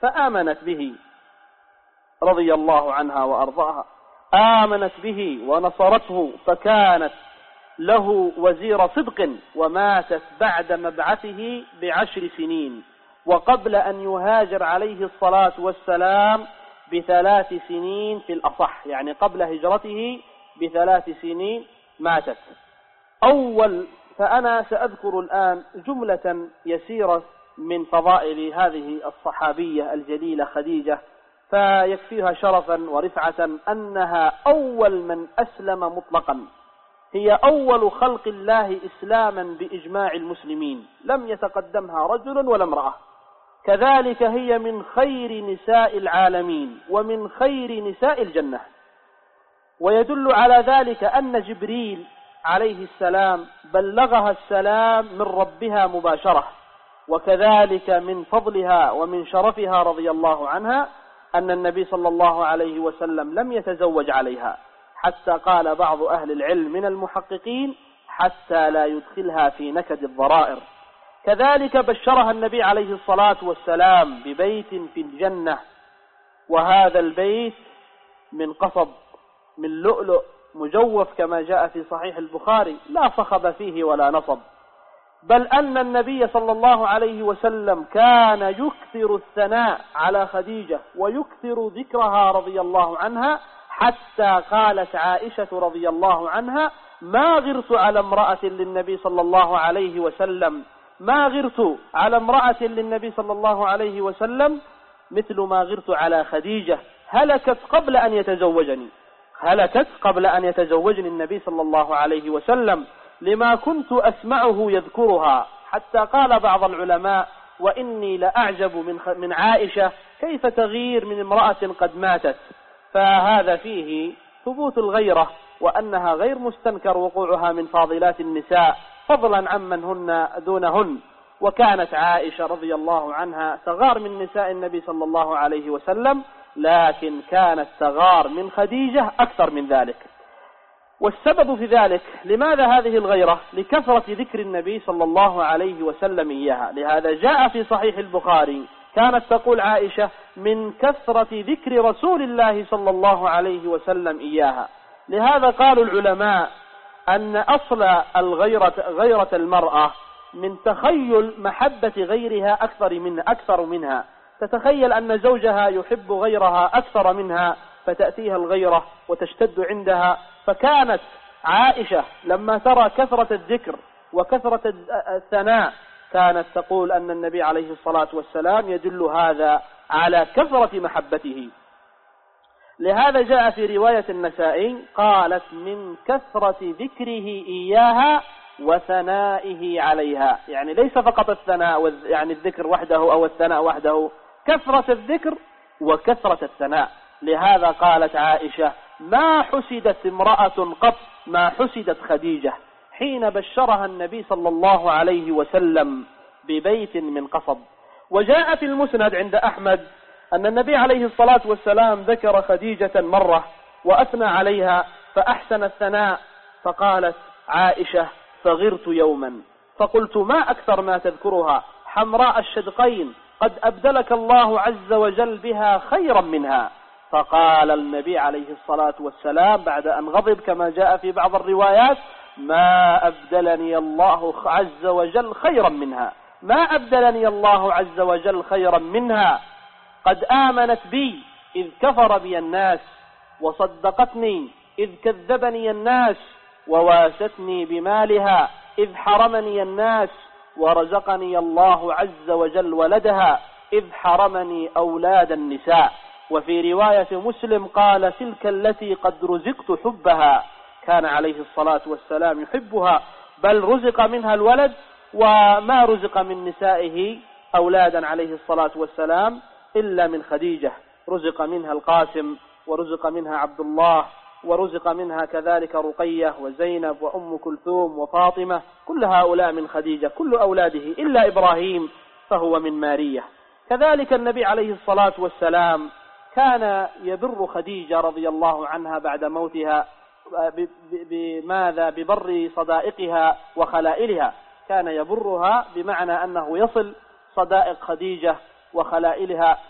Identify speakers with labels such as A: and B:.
A: فآمنت به رضي الله عنها وأرضاها، آمنت به ونصرته، فكانت له وزير صدق، وماتت بعد مبعثه ب10 سنين، وقبل أن يهاجر عليه الصلاة والسلام ب3 سنين في الأصح، يعني قبل هجرته ب3 سنين ماتت. فأنا سأذكر الآن جملة يسيرة من فضائل هذه الصحابية الجليلة خديجة، فيكفيها شرفا ورفعة أنها أول من أسلم مطلقا، هي أول خلق الله إسلاما بإجماع المسلمين، لم يتقدمها رجل ولا امرأة. كذلك هي من خير نساء العالمين ومن خير نساء الجنة. ويدل على ذلك أن جبريل عليه السلام بلغها السلام من ربها مباشرة. وكذلك من فضلها ومن شرفها رضي الله عنها أن النبي صلى الله عليه وسلم لم يتزوج عليها، حتى قال بعض أهل العلم من المحققين حتى لا يدخلها في نكد الضرائر. كذلك بشرها النبي عليه الصلاة والسلام ببيت في الجنة، وهذا البيت من قصب من لؤلؤ مجوف كما جاء في صحيح البخاري، لا صخب فيه ولا نصب، بل أن النبي صلى الله عليه وسلم كان يكثر الثناء على خديجة ويكثر ذكرها رضي الله عنها، حتى قالت عائشة رضي الله عنها: ما غرت على امرأة للنبي صلى الله عليه وسلم، ما غرت على امرأة للنبي صلى الله عليه وسلم مثل ما غرت على خديجة، هلكت قبل أن يتزوجني، هلكت قبل أن يتزوجني النبي صلى الله عليه وسلم، لما كنت أسمعه يذكرها. حتى قال بعض العلماء: وإني لأعجب من عائشة كيف تغير من امرأة قد ماتت. فهذا فيه ثبوت الغيرة، وأنها غير مستنكر وقوعها من فاضلات النساء، فضلا عمن هن دونهن. وكانت عائشة رضي الله عنها تغار من نساء النبي صلى الله عليه وسلم، لكن كانت تغار من خديجة أكثر من ذلك. والسبب في ذلك، لماذا هذه الغيرة؟ لكثرة ذكر النبي صلى الله عليه وسلم إياها. لهذا جاء في صحيح البخاري كانت تقول عائشة: من كثرة ذكر رسول الله صلى الله عليه وسلم إياها. لهذا قالوا العلماء أن أصل غيرة المرأة من تخيل محبة غيرها أكثر منها، تتخيل أن زوجها يحب غيرها أكثر منها، فتأتيها الغيرة وتشتد عندها. فكانت عائشة لما ترى كثرة الذكر وكثرة الثناء كانت تقول أن النبي عليه الصلاة والسلام يدل هذا على كثرة محبته. لهذا جاء في رواية النسائي قالت: من كثرة ذكره إياها وثنائه عليها، يعني ليس فقط الثناء يعني الذكر وحده أو الثناء وحده، كثرة الذكر وكثرة الثناء. لهذا قالت عائشة: ما حسدت امرأة قط ما حسدت خديجة حين بشرها النبي صلى الله عليه وسلم ببيت من قصب. وجاء في المسند عند أحمد أن النبي عليه الصلاة والسلام ذكر خديجة مرة وأثنى عليها فأحسن الثناء، فقالت عائشة: فغرت يوما فقلت: ما أكثر ما تذكرها، حمراء الشدقين، قد أبدلك الله عز وجل بها خيرا منها. فقال النبي عليه الصلاة والسلام بعد أن غضب كما جاء في بعض الروايات: ما أبدلني الله عز وجل خيرا منها، ما أبدلني الله عز وجل خيرا منها، قد آمنت بي إذ كفر بي الناس، وصدقتني إذ كذبني الناس، وواستني بمالها إذ حرمني الناس، ورزقني الله عز وجل ولدها إذ حرمني أولاد النساء. وفي رواية مسلم قال: تلك التي قد رزقت حبها. كان عليه الصلاة والسلام يحبها، بل رزق منها الولد، وما رزق من نسائه أولادا عليه الصلاة والسلام إلا من خديجة، رزق منها القاسم، ورزق منها عبد الله، ورزق منها كذلك رقية وزينب وأم كلثوم وفاطمة، كل هؤلاء من خديجة، كل أولاده إلا إبراهيم فهو من مارية. كذلك النبي عليه الصلاة والسلام كان يبر خديجة رضي الله عنها بعد موتها بماذا؟ ببر صدائقها وخلائلها، كان يبرها بمعنى أنه يصل صدائق خديجة وخلائلها